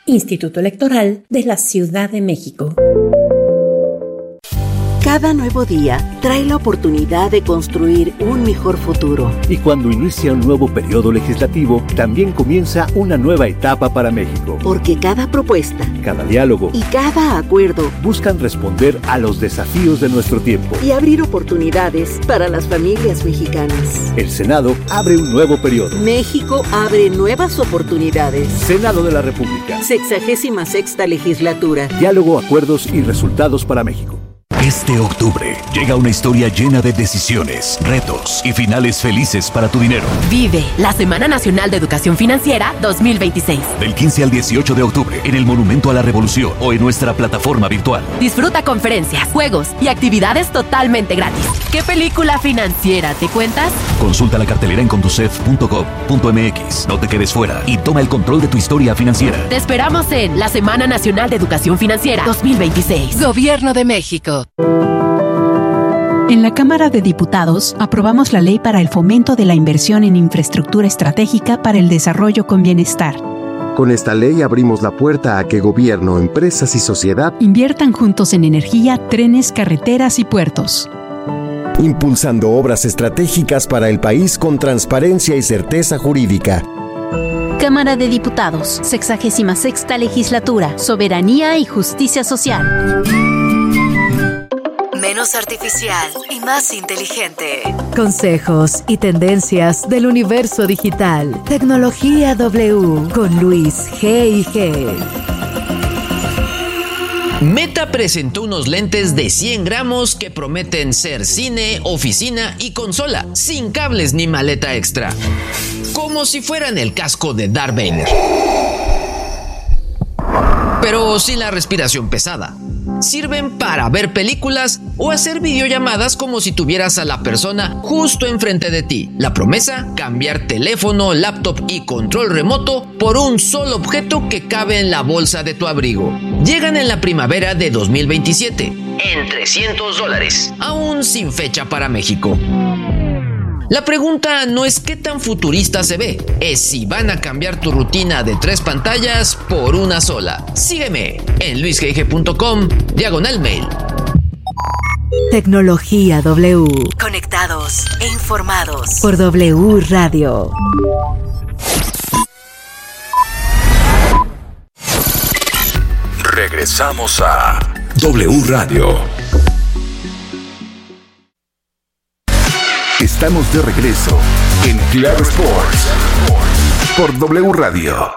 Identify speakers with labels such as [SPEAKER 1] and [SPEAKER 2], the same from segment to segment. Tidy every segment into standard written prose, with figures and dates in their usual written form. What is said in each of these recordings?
[SPEAKER 1] Instituto Electoral de la Ciudad de México.
[SPEAKER 2] Cada nuevo día trae la oportunidad de construir un mejor futuro.
[SPEAKER 3] Y cuando inicia un nuevo periodo legislativo, también comienza una nueva etapa para México.
[SPEAKER 2] Porque cada propuesta,
[SPEAKER 3] cada diálogo
[SPEAKER 2] y cada acuerdo
[SPEAKER 3] buscan responder a los desafíos de nuestro tiempo
[SPEAKER 2] y abrir oportunidades para las familias mexicanas.
[SPEAKER 3] El Senado abre un nuevo periodo.
[SPEAKER 2] México abre nuevas oportunidades.
[SPEAKER 3] Senado de la República.
[SPEAKER 2] 66ª legislatura.
[SPEAKER 3] Diálogo, acuerdos y resultados para México.
[SPEAKER 4] Este octubre llega una historia llena de decisiones, retos y finales felices para tu dinero.
[SPEAKER 5] Vive la Semana Nacional de Educación Financiera 2026.
[SPEAKER 4] Del 15 al 18 de octubre en el Monumento a la Revolución o en nuestra plataforma virtual.
[SPEAKER 5] Disfruta conferencias, juegos y actividades totalmente gratis. ¿Qué película financiera te cuentas?
[SPEAKER 4] Consulta la cartelera en conducef.gov.mx. No te quedes fuera y toma el control de tu historia financiera.
[SPEAKER 5] Te esperamos en la Semana Nacional de Educación Financiera 2026. Gobierno de México.
[SPEAKER 6] En la Cámara de Diputados aprobamos la Ley para el Fomento de la Inversión en Infraestructura Estratégica para el Desarrollo con Bienestar.
[SPEAKER 7] Con esta ley abrimos la puerta a que gobierno, empresas y sociedad
[SPEAKER 6] inviertan juntos en energía, trenes, carreteras y puertos.
[SPEAKER 7] Impulsando obras estratégicas para el país con transparencia y certeza jurídica.
[SPEAKER 8] Cámara de Diputados, 66ª Legislatura, Soberanía y Justicia Social.
[SPEAKER 9] Menos artificial y más inteligente.
[SPEAKER 10] Consejos y tendencias del universo digital. Tecnología W con Luis G&G.
[SPEAKER 11] Meta presentó unos lentes de 100 gramos que prometen ser cine, oficina y consola, sin cables ni maleta extra. Como si fueran el casco de Darth Vader. Pero sin la respiración pesada. Sirven para ver películas o hacer videollamadas como si tuvieras a la persona justo enfrente de ti. La promesa: cambiar teléfono, laptop y control remoto por un solo objeto que cabe en la bolsa de tu abrigo. Llegan en la primavera de 2027 en $300, aún sin fecha para México. La pregunta no es qué tan futurista se ve, es si van a cambiar tu rutina de 3 pantallas por una sola. Sígueme en luisgg.com/mail.
[SPEAKER 10] Tecnología W.
[SPEAKER 9] Conectados e informados
[SPEAKER 10] por W Radio.
[SPEAKER 4] Regresamos a W Radio. Estamos de regreso en Claro Sports por W Radio.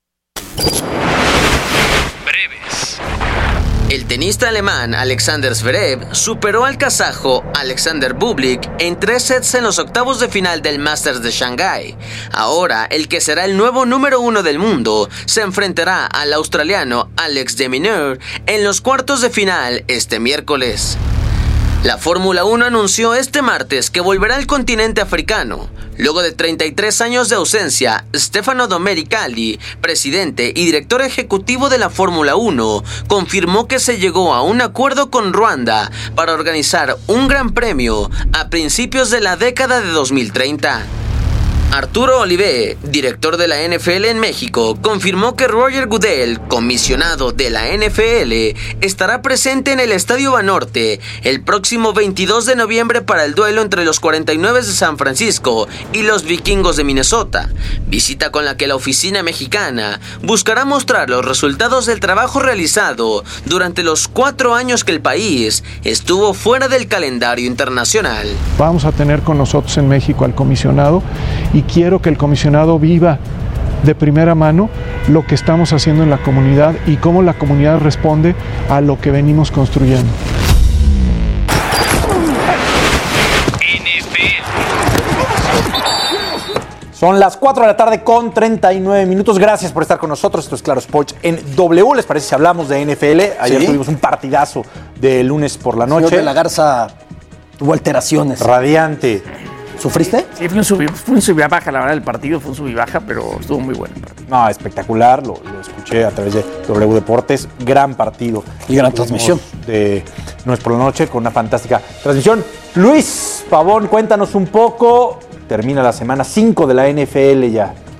[SPEAKER 11] Breves. El tenista alemán Alexander Zverev superó al kazajo Alexander Bublik en 3 sets en los octavos de final del Masters de Shanghái. Ahora, el que será el nuevo número 1 del mundo se enfrentará al australiano Alex de Minaur en los cuartos de final este miércoles. La Fórmula 1 anunció este martes que volverá al continente africano. Luego de 33 años de ausencia, Stefano Domenicali, presidente y director ejecutivo de la Fórmula 1, confirmó que se llegó a un acuerdo con Ruanda para organizar un gran premio a principios de la década de 2030. Arturo Olivé, director de la NFL en México, confirmó que Roger Goodell, comisionado de la NFL, estará presente en el Estadio Banorte el próximo 22 de noviembre para el duelo entre los 49 de San Francisco y los Vikingos de Minnesota, visita con la que la oficina mexicana buscará mostrar los resultados del trabajo realizado durante los 4 años que el país estuvo fuera del calendario internacional.
[SPEAKER 12] Vamos a tener con nosotros en México al comisionado y quiero que el comisionado viva de primera mano lo que estamos haciendo en la comunidad y cómo la comunidad responde a lo que venimos construyendo.
[SPEAKER 13] Son las 4 de la tarde con 39 minutos. Gracias por estar con nosotros. Esto es Claro Sports en W. ¿Les parece si hablamos de NFL? Ayer tuvimos un partidazo de lunes por la noche.
[SPEAKER 14] Señor de la Garza tuvo alteraciones.
[SPEAKER 13] Radiante.
[SPEAKER 14] ¿Sufriste?
[SPEAKER 15] Sí, fue un sub y baja, la verdad, el partido fue un sub y baja, pero estuvo muy bueno el partido.
[SPEAKER 13] No, espectacular, lo escuché a través de W Deportes, gran partido.
[SPEAKER 14] Y gran transmisión.
[SPEAKER 13] De Lunes por la Noche, con una fantástica transmisión. Luis Pavón, cuéntanos un poco, termina la semana 5 de la NFL ya.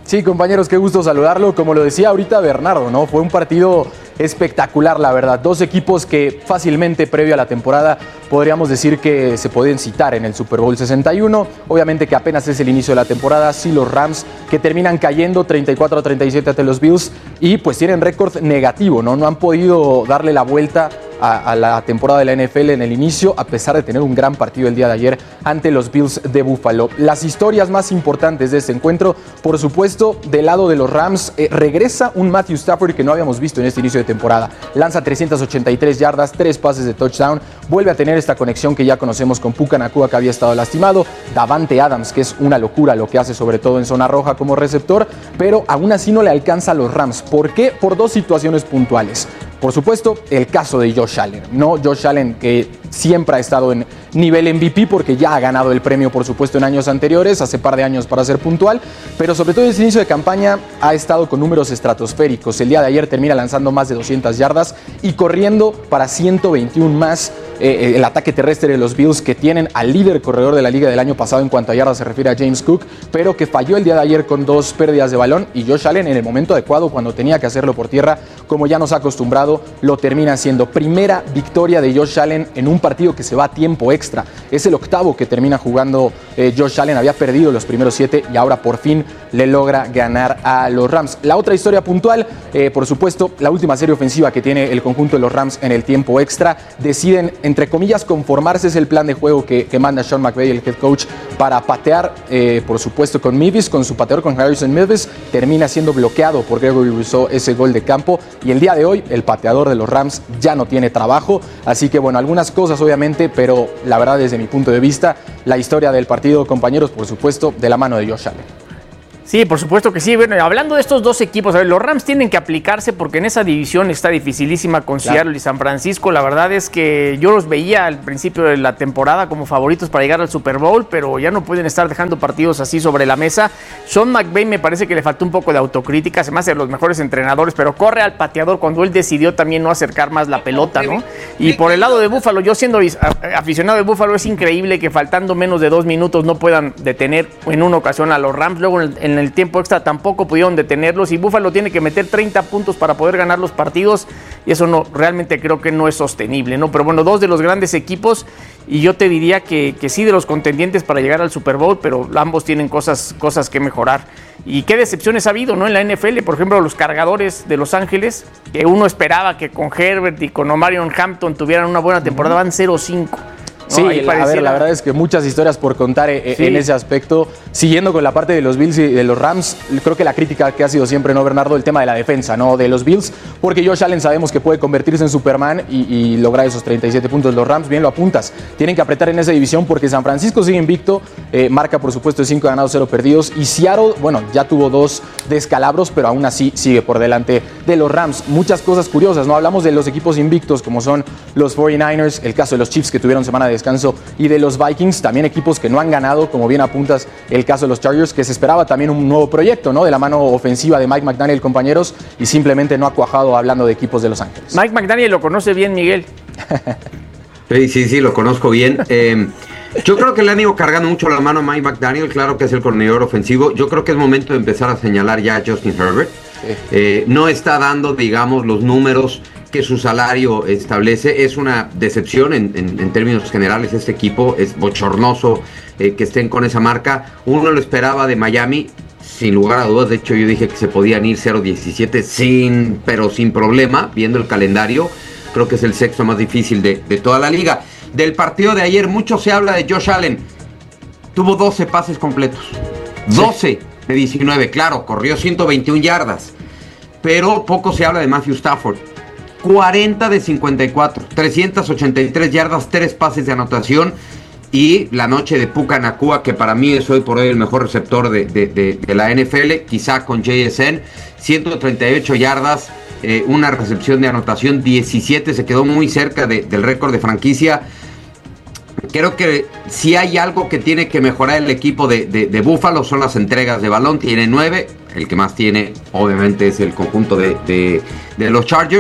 [SPEAKER 16] Sí, compañeros, qué gusto saludarlo. Como lo decía ahorita Bernardo, ¿no? Fue un partido espectacular, la verdad. Dos equipos que fácilmente previo a la temporada podríamos decir que se pueden citar en el Super Bowl 61. Obviamente que apenas es el inicio de la temporada. Sí, los Rams que terminan cayendo 34-37 ante los Bills y pues tienen récord negativo, ¿no? No han podido darle la vuelta a la temporada de la NFL en el inicio, a pesar de tener un gran partido el día de ayer ante los Bills de Buffalo. Las historias más importantes de este encuentro, por supuesto, del lado de los Rams, regresa un Matthew Stafford que no habíamos visto en este inicio de temporada. Lanza 383 yardas, 3 pases de touchdown, vuelve a tener esta conexión que ya conocemos con Puka Nacua, que había estado lastimado, Davante Adams, que es una locura lo que hace, sobre todo en zona roja como receptor, pero aún así no le alcanza a los Rams. ¿Por qué? Por dos situaciones puntuales. Por supuesto, el caso de Josh Allen, ¿no? Josh Allen, que siempre ha estado en nivel MVP porque ya ha ganado el premio, por supuesto, en años anteriores, hace par de años para ser puntual, pero sobre todo en este inicio de campaña ha estado con números estratosféricos. El día de ayer termina lanzando más de 200 yardas y corriendo para 121 más. El ataque terrestre de los Bills, que tienen al líder corredor de la liga del año pasado en cuanto a yardas se refiere a James Cook, pero que falló el día de ayer con 2 pérdidas de balón, y Josh Allen en el momento adecuado, cuando tenía que hacerlo por tierra, como ya nos ha acostumbrado, lo termina haciendo. Primera victoria de Josh Allen en un partido que se va a tiempo extra. Es el octavo que termina jugando Josh Allen. Había perdido los primeros 7 y ahora por fin le logra ganar a los Rams. La otra historia puntual, por supuesto, la última serie ofensiva que tiene el conjunto de los Rams en el tiempo extra. Deciden, entre comillas, conformarse. Es el plan de juego que manda Sean McVay, el head coach, para patear, por supuesto, con Mevis, con su pateador, con Harrison Mevis. Termina siendo bloqueado por Gregory Rousseau ese gol de campo, y el día de hoy el pateador de los Rams ya no tiene trabajo. Así que bueno, algunas cosas obviamente, pero la verdad, desde mi punto de vista, la historia del partido, compañeros, por supuesto, de la mano de Josh Allen.
[SPEAKER 15] Sí, por supuesto que sí. Bueno, hablando de estos dos equipos, a ver, los Rams tienen que aplicarse porque en esa división está dificilísima con Seattle y San Francisco. La verdad es que yo los veía al principio de la temporada como favoritos para llegar al Super Bowl, pero ya no pueden estar dejando partidos así sobre la mesa. Sean McVay me parece que le faltó un poco de autocrítica, se me hace de los mejores entrenadores, pero corre al pateador cuando él decidió también no acercar más la pelota, ¿no? Y por el lado de Buffalo, yo siendo aficionado de Buffalo, es increíble que faltando menos de 2 minutos no puedan detener en una ocasión a los Rams. Luego en el tiempo extra tampoco pudieron detenerlos, y Buffalo tiene que meter 30 puntos para poder ganar los partidos, y eso no, realmente creo que no es sostenible, ¿no? Pero bueno, dos de los grandes equipos, y yo te diría que sí, de los contendientes para llegar al Super Bowl, pero ambos tienen cosas que mejorar. Y qué decepciones ha habido, ¿no? En la NFL, por ejemplo, los Cargadores de Los Ángeles, que uno esperaba que con Herbert y con Omarion Hampton tuvieran una buena temporada, van 0-5.
[SPEAKER 16] Sí, a ver, la verdad es que muchas historias por contar en ese aspecto. Siguiendo con la parte de los Bills y de los Rams, creo que la crítica que ha sido siempre, ¿no, Bernardo? El tema de la defensa, ¿no? De los Bills, porque Josh Allen sabemos que puede convertirse en Superman y lograr esos 37 puntos. Los Rams, bien lo apuntas, tienen que apretar en esa división porque San Francisco sigue invicto, marca por supuesto de 5 ganados, 0 perdidos, y Seattle, bueno, ya tuvo 2 descalabros, pero aún así sigue por delante de los Rams. Muchas cosas curiosas, ¿no? Hablamos de los equipos invictos como son los 49ers, el caso de los Chiefs que tuvieron semana de descanso, y de los Vikings, también equipos que no han ganado, como bien apuntas, el caso de los Chargers, que se esperaba también un nuevo proyecto, ¿no? De la mano ofensiva de Mike McDaniel, compañeros, y simplemente no ha cuajado, hablando de equipos de Los Ángeles.
[SPEAKER 15] Mike McDaniel lo conoce bien, Miguel.
[SPEAKER 17] Sí, lo conozco bien. Yo creo que le han ido cargando mucho la mano a Mike McDaniel, claro que es el coordinador ofensivo. Yo creo que es momento de empezar a señalar ya a Justin Herbert. No está dando, digamos, los números que su salario establece. Es una decepción en términos generales. Este equipo es bochornoso que estén con esa marca. Uno lo esperaba de Miami, sin lugar a dudas. De hecho, yo dije que se podían ir 0-17 pero sin problema, viendo el calendario. Creo que es el sexto más difícil de toda la liga. Del partido de ayer, mucho se habla de Josh Allen. Tuvo 12 pases completos. 12 de 19, claro, corrió 121 yardas. Pero poco se habla de Matthew Stafford. 40 de 54, 383 yardas, 3 pases de anotación. Y la noche de Puka Nacua, que para mí es hoy por hoy el mejor receptor de la NFL, quizá con JSN, 138 yardas, una recepción de anotación, 17, se quedó muy cerca del récord de franquicia. Creo que si hay algo que tiene que mejorar el equipo de Buffalo son las entregas de balón. Tiene 9, el que más tiene obviamente es el conjunto de los Chargers.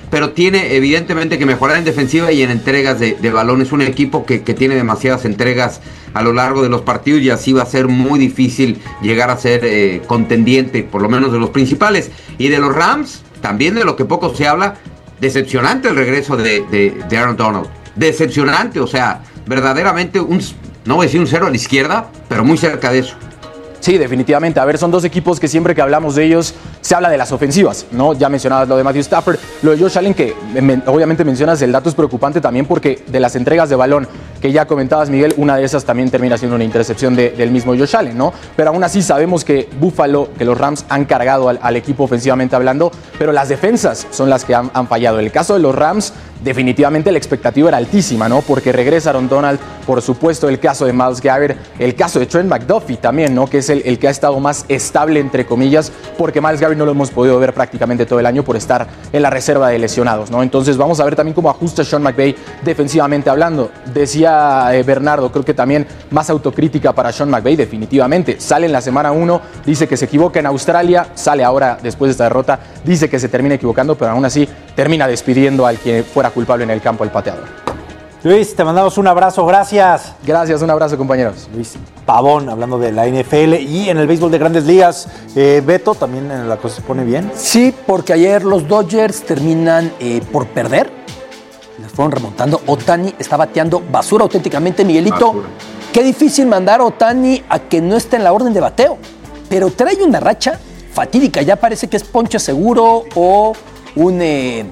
[SPEAKER 17] pero tiene evidentemente que mejorar en defensiva y en entregas de balón. Es un equipo que tiene demasiadas entregas a lo largo de los partidos y así va a ser muy difícil llegar a ser contendiente, por lo menos de los principales. Y de los Rams, también de lo que poco se habla, decepcionante el regreso de Aaron Donald. Decepcionante, o sea, verdaderamente no voy a decir un 0 a la izquierda, pero muy cerca de eso.
[SPEAKER 16] Sí, definitivamente. A ver, son dos equipos que siempre que hablamos de ellos se habla de las ofensivas, ¿no? Ya mencionabas lo de Matthew Stafford, lo de Josh Allen, que obviamente mencionas, el dato es preocupante también porque de las entregas de balón que ya comentabas, Miguel, una de esas también termina siendo una intercepción del mismo Josh Allen, ¿no? Pero aún así sabemos que los Rams han cargado al equipo ofensivamente hablando, pero las defensas son las que han fallado. En el caso de los Rams, definitivamente la expectativa era altísima, ¿no? Porque regresa Aaron Donald, por supuesto el caso de Myles Garrett, el caso de Trent McDuffie también, ¿no? Que es el que ha estado más estable, entre comillas, porque Myles Garrett no lo hemos podido ver prácticamente todo el año por estar en la reserva de lesionados, ¿no? Entonces vamos a ver también cómo ajusta Sean McVay defensivamente hablando. Decía Bernardo, creo que también más autocrítica para Sean McVay, definitivamente. Sale en la semana 1, dice que se equivoca en Australia, sale ahora después de esta derrota, dice que se termina equivocando, pero aún así termina despidiendo al que fuera culpable en el campo, el pateador.
[SPEAKER 13] Luis, te mandamos un abrazo, gracias.
[SPEAKER 16] Gracias, un abrazo, compañeros.
[SPEAKER 13] Luis Pavón, hablando de la NFL y en el béisbol de Grandes Ligas. Beto, ¿también la cosa se pone bien?
[SPEAKER 14] Sí, porque ayer los Dodgers terminan por perder. Les fueron remontando. Ohtani está bateando basura auténticamente, Miguelito. Basura. Qué difícil mandar a Ohtani a que no esté en la orden de bateo. Pero trae una racha fatídica. Ya parece que es ponche seguro o un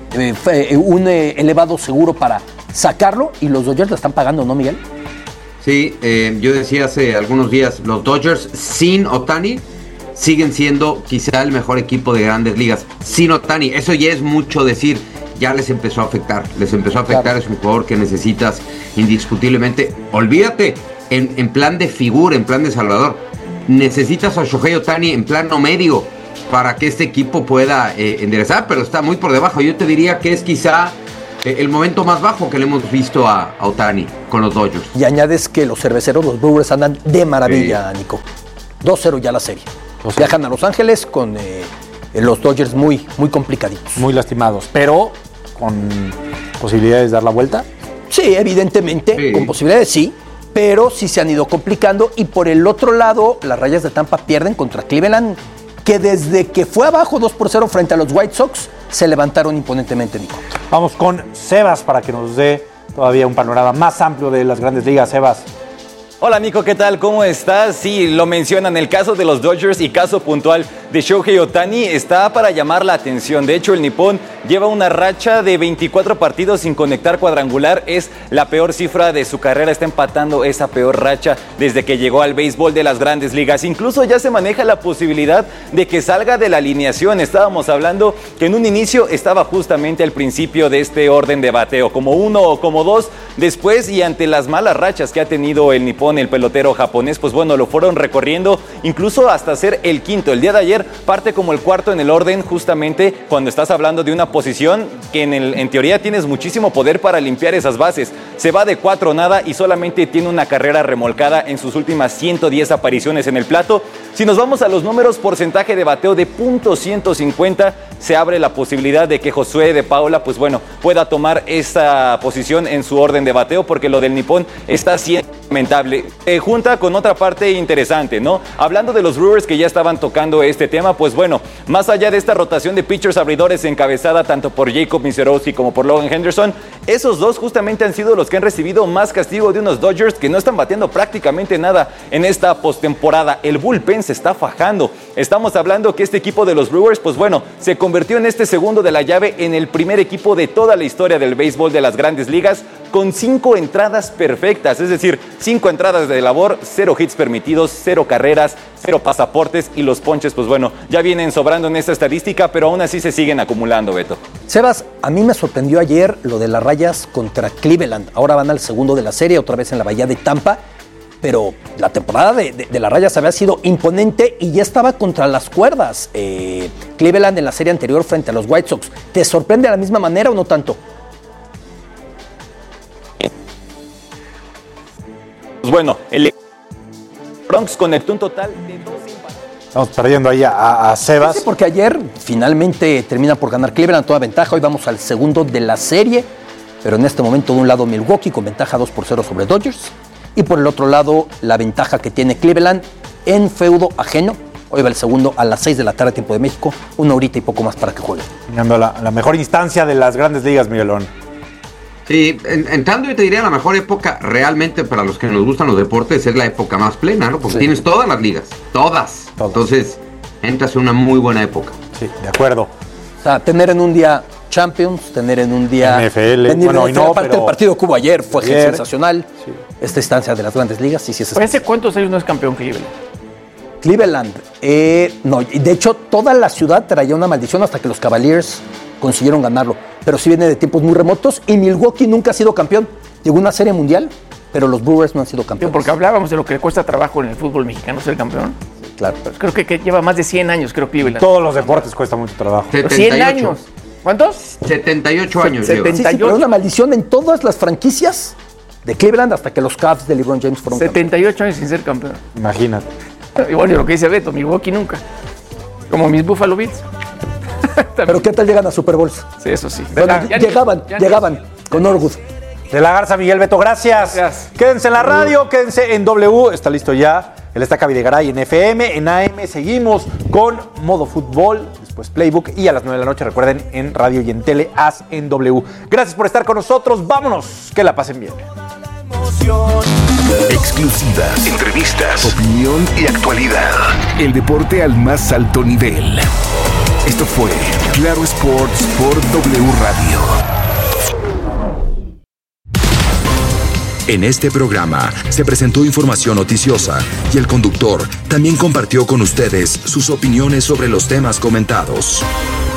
[SPEAKER 14] elevado seguro para sacarlo, y los Dodgers la están pagando, ¿no, Miguel?
[SPEAKER 17] Sí, yo decía hace algunos días, los Dodgers sin Ohtani siguen siendo quizá el mejor equipo de Grandes Ligas. Sin Ohtani, eso ya es mucho decir, ya les empezó a afectar, claro. Es un jugador que necesitas indiscutiblemente. Olvídate, en plan de figura, en plan de salvador, necesitas a Shohei Ohtani en plano medio para que este equipo pueda enderezar, pero está muy por debajo. Yo te diría que es quizá el momento más bajo que le hemos visto a Ohtani con los Dodgers.
[SPEAKER 14] Y añades que los cerveceros, los Brewers, andan de maravilla, sí. Nico. 2-0 ya la serie. Viajan a Los Ángeles con los Dodgers muy complicaditos.
[SPEAKER 13] Muy lastimados, pero con posibilidades de dar la vuelta.
[SPEAKER 14] Sí, evidentemente, sí. Con posibilidades sí, pero sí se han ido complicando. Y por el otro lado, las Rayas de Tampa pierden contra Cleveland, que desde que fue abajo 2-0 frente a los White Sox, se levantaron imponentemente, Nico.
[SPEAKER 13] Vamos con Sebas para que nos dé todavía un panorama más amplio de las Grandes Ligas. Sebas.
[SPEAKER 18] Hola Nico, ¿qué tal? ¿Cómo estás? Sí, lo mencionan, el caso de los Dodgers y caso puntual de Shohei Ohtani está para llamar la atención. De hecho, el nipón lleva una racha de 24 partidos sin conectar cuadrangular. Es la peor cifra de su carrera. Está empatando esa peor racha desde que llegó al béisbol de las Grandes Ligas. Incluso ya se maneja la posibilidad de que salga de la alineación. Estábamos hablando que en un inicio estaba justamente al principio de este orden de bateo, como 1 o como 2. Después, y ante las malas rachas que ha tenido el nipón, el pelotero japonés, pues bueno, lo fueron recorriendo incluso hasta ser el quinto. El día de ayer parte como el cuarto en el orden, justamente cuando estás hablando de una posición que en teoría tienes muchísimo poder para limpiar esas bases. Se va de 4-0 y solamente tiene una carrera remolcada en sus últimas 110 apariciones en el plato. Si nos vamos a los números, porcentaje de bateo de .150, se abre la posibilidad de que Josué de Paula, pues bueno, pueda tomar esa posición en su orden de bateo, porque lo del nipón está siendo lamentable. Junta con otra parte interesante, ¿no? Hablando de los Brewers que ya estaban tocando este tema, pues bueno, más allá de esta rotación de pitchers abridores encabezada tanto por Jacob Misiorowski como por Logan Henderson, esos dos justamente han sido los que han recibido más castigo de unos Dodgers que no están bateando prácticamente nada en esta postemporada. El bullpen se está fajando. Estamos hablando que este equipo de los Brewers, pues bueno, se convirtió en este segundo de la llave en el primer equipo de toda la historia del béisbol de las Grandes Ligas con 5 entradas perfectas, es decir, 5 entradas de labor, 0 hits permitidos, 0 carreras, 0 pasaportes, y los ponches, pues bueno, ya vienen sobrando en esta estadística, pero aún así se siguen acumulando, Beto.
[SPEAKER 14] Sebas, a mí me sorprendió ayer lo de las Rayas contra Cleveland. Ahora van al segundo de la serie, otra vez en la Bahía de Tampa, pero la temporada de las Rayas había sido imponente y ya estaba contra las cuerdas. Cleveland en la serie anterior frente a los White Sox. ¿Te sorprende de la misma manera o no tanto?
[SPEAKER 18] Pues bueno, el Bronx conectó un total de 2 empates.
[SPEAKER 13] Estamos perdiendo ahí a Sebas.
[SPEAKER 14] Sí, porque ayer finalmente termina por ganar Cleveland, toda ventaja. Hoy vamos al segundo de la serie. Pero en este momento, de un lado Milwaukee con ventaja 2-0 sobre Dodgers. Y por el otro lado, la ventaja que tiene Cleveland en feudo ajeno. Hoy va el segundo a las 6 de la tarde, tiempo de México. 1 horita y poco más para que juegue.
[SPEAKER 13] Mirando la mejor instancia de las grandes ligas, Miguelón.
[SPEAKER 17] Sí, entrando yo te diría la mejor época realmente para los que nos gustan los deportes es la época más plena, ¿no? Porque tienes todas las ligas, todas. Entonces, entras en una muy buena época.
[SPEAKER 13] Sí, de acuerdo.
[SPEAKER 14] O sea, tener en un día Champions, tener en un día
[SPEAKER 13] NFL.
[SPEAKER 14] Bueno, hoy no, aparte el partido que hubo ayer fue sensacional. Sí. Esta instancia de las grandes ligas, sí es.
[SPEAKER 15] ¿Hace cuántos años no es campeón Cleveland?
[SPEAKER 14] Cleveland, no, de hecho toda la ciudad traía una maldición hasta que los Cavaliers consiguieron ganarlo, pero sí viene de tiempos muy remotos y Milwaukee nunca ha sido campeón. Llegó a una serie mundial, pero los Brewers no han sido campeones.
[SPEAKER 15] Porque hablábamos de lo que le cuesta trabajo en el fútbol mexicano ser campeón.
[SPEAKER 14] Claro.
[SPEAKER 15] Pero creo que lleva más de 100 años, creo Cleveland.
[SPEAKER 13] Todos los deportes cuesta mucho trabajo.
[SPEAKER 15] 100 años. ¿Cuántos?
[SPEAKER 17] 78 años.
[SPEAKER 14] 78. Sí, pero una maldición en todas las franquicias de Cleveland hasta que los Cavs de LeBron James fueron
[SPEAKER 15] 78 años sin ser campeón.
[SPEAKER 13] Imagínate.
[SPEAKER 15] Y bueno, lo que dice Beto, Milwaukee nunca. Como mis Buffalo Bills.
[SPEAKER 14] Pero ¿qué tal llegan a Super Bowls?
[SPEAKER 15] Sí, eso sí.
[SPEAKER 14] Bueno, llegaban con Norwood.
[SPEAKER 13] De la Garza, Miguel Beto, gracias. Quédense en la radio, quédense en W. Está listo ya el Estaca Videgaray en FM. En AM seguimos con Modo Fútbol, después Playbook y a las 9 de la noche, recuerden, en radio y en tele, AS en W. Gracias por estar con nosotros. Vámonos, que la pasen bien.
[SPEAKER 4] Exclusivas, entrevistas, opinión y actualidad. El deporte al más alto nivel. Esto fue Claro Sports por W Radio.
[SPEAKER 19] En este programa se presentó información noticiosa y el conductor también compartió con ustedes sus opiniones sobre los temas comentados.